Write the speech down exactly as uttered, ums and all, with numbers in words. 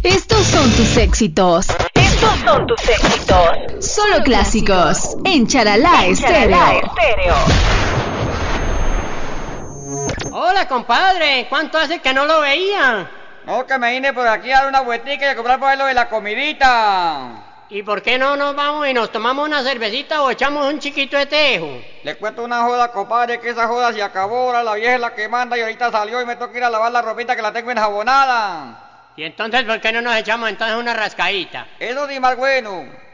Estos son tus éxitos. Estos son tus éxitos. Solo clásicos en Charalá Estéreo. Estéreo. Hola, compadre. ¿Cuánto hace que no lo veía? No, que me vine por aquí a dar una vueltica y a comprar por ahí lo de la comidita. ¿Y por qué no nos vamos y nos tomamos una cervecita o echamos un chiquito de tejo? Le cuento una joda, compadre, que esa joda se acabó. Ahora la vieja es la que manda y ahorita salió y me toca ir a lavar la ropita que la tengo enjabonada. ¿Y entonces por qué no nos echamos entonces una rascadita? Eso sí más bueno.